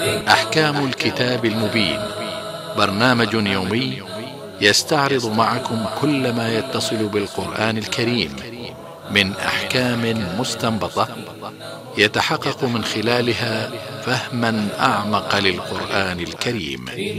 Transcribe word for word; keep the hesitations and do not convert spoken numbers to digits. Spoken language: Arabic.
أحكام الكتاب المبين، برنامج يومي يستعرض معكم كل ما يتصل بالقرآن الكريم من أحكام مستنبطة يتحقق من خلالها فهما أعمق للقرآن الكريم.